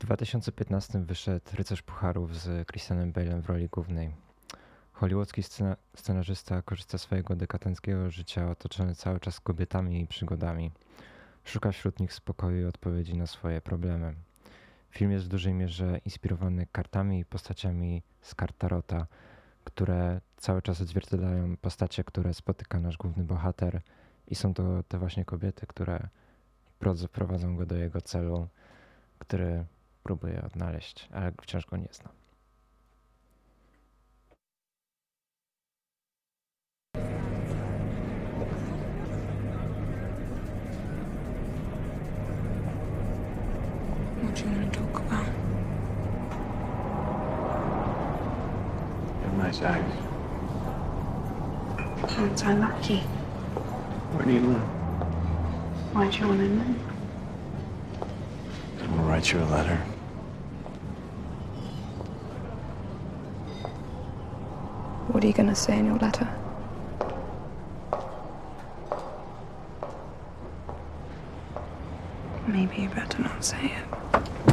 2015 wyszedł Rycerz Pucharów z Christianem Bale'em w roli głównej. Hollywoodzki scenarzysta korzysta z swojego dekadenckiego życia otoczony cały czas kobietami i przygodami. Szuka wśród nich spokoju i odpowiedzi na swoje problemy. Film jest w dużej mierze inspirowany kartami i postaciami z kart Tarota, które cały czas odzwierciedlają postacie, które spotyka nasz główny bohater i są to te właśnie kobiety, które prowadzą go do jego celu, który próbuje odnaleźć, ale wciąż go nie zna. What do you want to talk about? Your nice eyes. Aren't I lucky? Where do you live? Why do you want to know? I'm gonna write you a letter. What are you going to say in your letter? Maybe you better not say it.